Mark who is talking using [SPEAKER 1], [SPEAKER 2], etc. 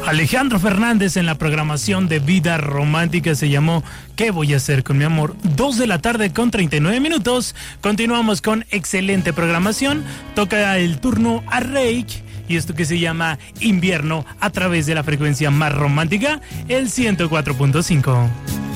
[SPEAKER 1] Alejandro Fernández en la programación de Vida Romántica se llamó ¿Qué voy a hacer con mi amor? 2:39 p.m. Continuamos con excelente programación. Toca el turno a Reik y esto que se llama Invierno a través de la frecuencia más romántica, el 104.5.